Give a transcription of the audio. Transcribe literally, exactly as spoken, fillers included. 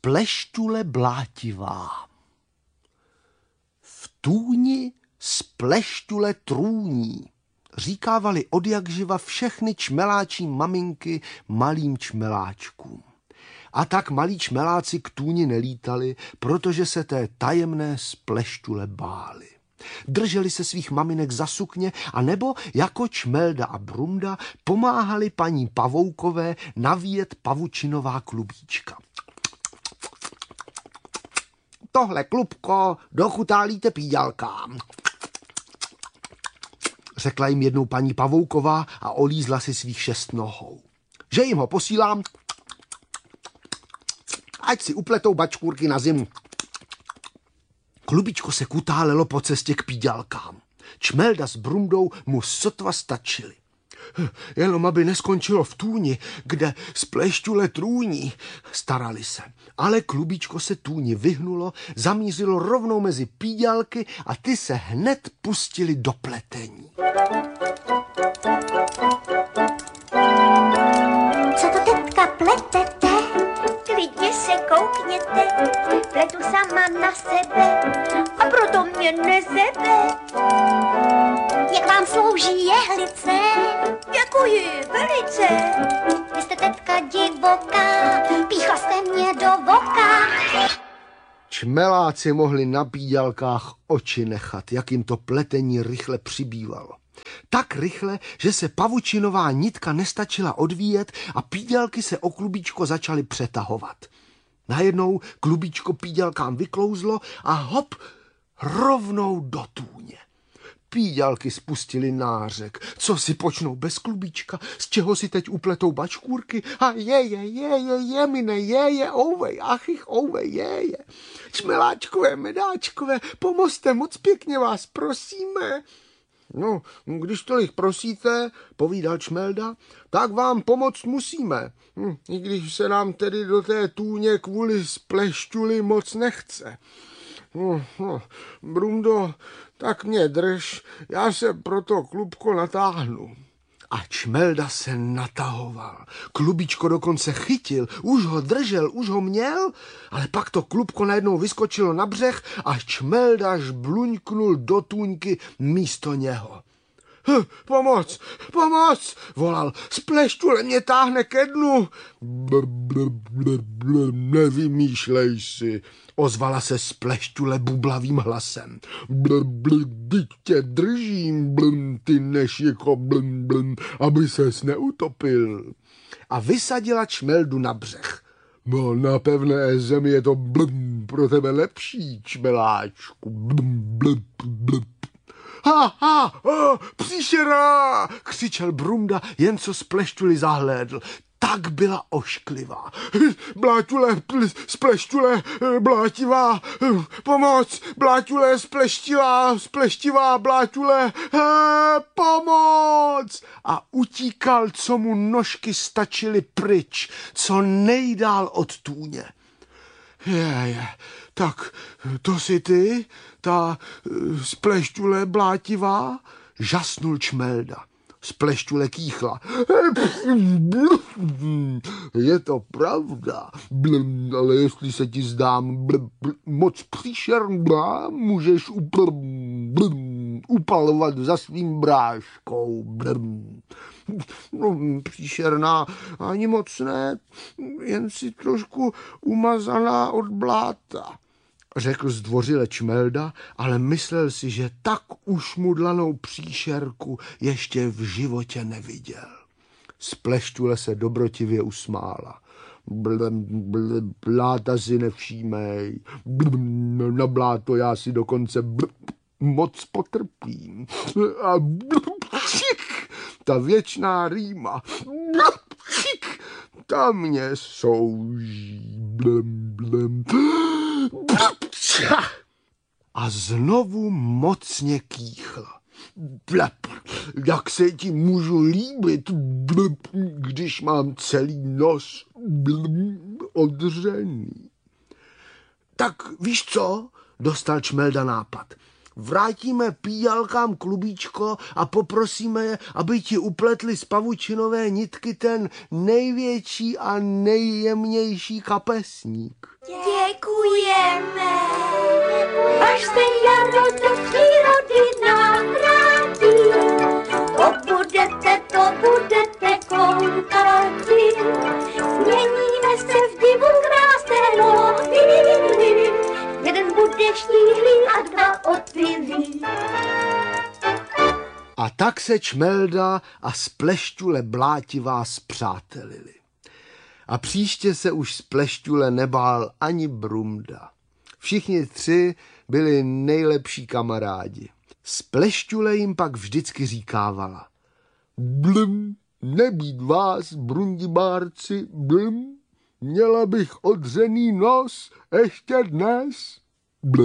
Spleštule blátivá. V tůni spleštule trůní, říkávali odjakživa všechny čmeláčí maminky malým čmeláčkům. A tak malí čmeláci k tůni nelítali, protože se té tajemné spleštule báli. Drželi se svých maminek za sukně a nebo jako Čmelda a Brunda pomáhali paní Pavoukové navíjet pavučinová klubíčka. Tohle klubko dochutálíte píďalkám, řekla jim jednou paní Pavouková a olízla si svých šest nohou. Že jim ho posílám, ať si upletou bačkůrky na zimu. Klubičko se kutálelo po cestě k píďalkám. Čmelda s Brundou mu sotva stačili. Jenom aby neskončilo v tůni, kde spleštule trůní, starali se. Ale klubičko se tůni vyhnulo, zamířilo rovnou mezi píďalky a ty se hned pustili do pletení. Co to teďka pletete? Klidně se koukněte, pletu sama na sebe a proto mě nezebe. Jak vám slouží jehlice? Děkuji velice. Vy jste teďka divoká, píchla jste mě do voka. Čmeláci mohli na píďalkách oči nechat, jak jim to pletení rychle přibývalo. Tak rychle, že se pavučinová nitka nestačila odvíjet a píďalky se o klubíčko začaly přetahovat. Najednou klubíčko píďalkám vyklouzlo a hop, rovnou do tůně. Píďalky spustili nářek. Co si počnou bez klubíčka? Z čeho si teď upletou bačkůrky? A je, je, je, je, je, mine, je, je, ouvej, achych, ouvej, je, je. Čmeláčkové, medáčkové, pomozte, moc pěkně vás prosíme. No, když tolik prosíte, povídal Čmelda, tak vám pomoct musíme. Hm, i když se nám tedy do té tůně kvůli spleštuli moc nechce. No, no, Brundo, tak mě drž, já se pro to klubko natáhnu. A Čmelda se natahoval. Klubičko dokonce chytil, už ho držel, už ho měl, ale pak to klubko najednou vyskočilo na břeh a Čmelda žbluňknul do tůňky místo něho. Hm, pomoc, pomoc, volal, spleštule mě táhne ke dnu. Bl, bl, bl, bl, nevymýšlej si, ozvala se spleštule bublavým hlasem. Bl, bl, teď tě držím, blm, ty nešiko, blm, blm, aby ses neutopil. A vysadila Čmeldu na břeh. No, na pevné zemi je to blm, pro tebe lepší, čmeláčku, blm, blm, blm. Ha, ha, ha, příšera, křičel Brunda, jen co spleštuli zahlédl. Tak byla ošklivá. Bláťule, spleštule, blátivá, pomoc, bláťule, spleštila, spleštivá, bláťule, pomoc! A utíkal, co mu nožky stačily pryč, co nejdál od tůně. Je, je, tak to jsi ty, ta spleštule blátivá, žasnul Čmelda. Splešťule kýchla. Je to pravda, blm, ale jestli se ti zdám blm, blm, moc příšerná, můžeš upl, blm, upalovat za svým bráškou. Blm. No, příšerná ani moc ne, jen si trošku umazaná od bláta, řekl zdvořile Čmelda, ale myslel si, že tak ušmudlanou příšerku ještě v životě neviděl. Spleštule se dobrotivě usmála. Blem, blem, bláta si nevšímej. Blem, na bláto já si dokonce blem, moc potrpím. A blem, čik, ta věčná rýma. Blem, čik, ta mě souží. Blem, blem. A znovu mocně kýchla. Blep, jak se ti můžu líbit, blep, když mám celý nos blep, odřený. Tak víš co? Dostal Čmelda nápad. vrátíme píjalkám klubíčko a poprosíme je, aby ti upletli z pavučinové nitky ten největší a nejjemnější kapesník. Děkujeme. Až se jaro do přírody nám vrátí, to budete, to budete koukati. Změníme se v divu krásného. Jeden bude štíhlý a dva otylí. A tak se Čmelda a Splešťule blátivá spřátelili. A příště se už Splešťule nebál ani Brumda. Všichni tři byli nejlepší kamarádi. Splešťule jim pak vždycky říkávala: Blum, nebýt vás, brundibárci, blum, měla bych odřený nos ještě dnes. Blum.